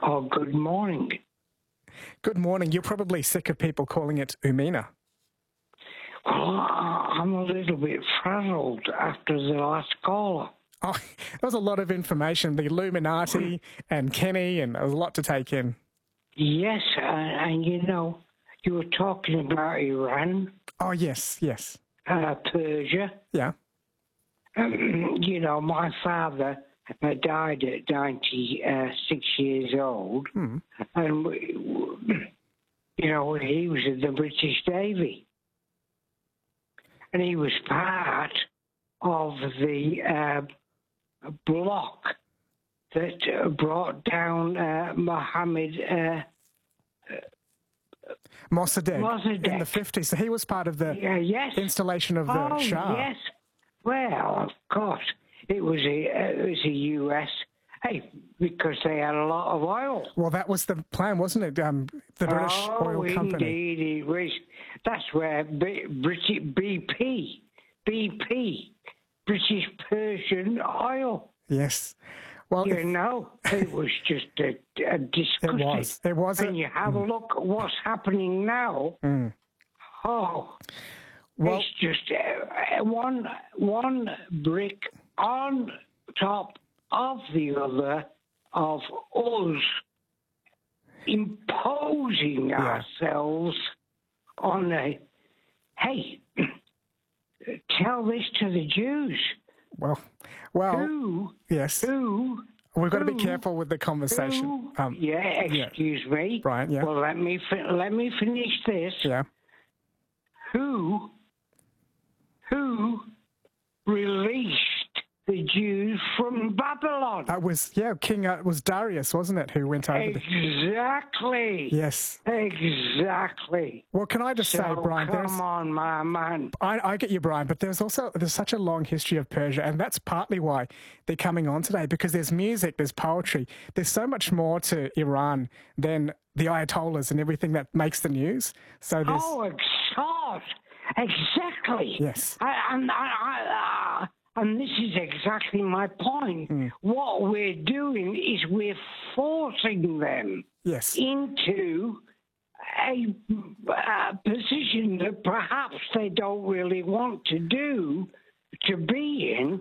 Oh, good morning. Good morning. You're probably sick of people calling it Umina. Well, I'm a little bit frazzled after the last caller. Oh, there was a lot of information, the Illuminati and Kenny, and there was a lot to take in. Yes, and you were talking about Iran, Oh, yes. Persia. Yeah. My father died at 96 years old, and, he was in the British Navy. And he was part of the bloc that brought down Mohammed Mossadegh in the 50s. So he was part of the installation of the Shah. Yes. Well, of course, it was a U.S. Because they had a lot of oil. Well, that was the plan, wasn't it? The British Oil Company. Indeed it was. That's where BP, British Persian Oil. Yes. Well, it was just a disgusting. It was. And you have a look at what's happening now. Oh, well, it's just one brick on top of the other of us imposing ourselves on tell this to the Jews. Well, yes. We've got to be careful with the conversation. Excuse me. Brian, yeah. Well, let me finish this. Yeah. Who released the Jews from Babylon? It was King. It was Darius, wasn't it, who went over? Exactly. Yes. Exactly. Well, can I just say, Brian? Come on, my man. I get you, Brian, but there's such a long history of Persia, and that's partly why they're coming on today, because there's music, there's poetry, there's so much more to Iran than the Ayatollahs and everything that makes the news. So there's. Oh, exactly. Yes. And this is exactly my point. What we're doing is we're forcing them into a position that perhaps they don't really want to be in,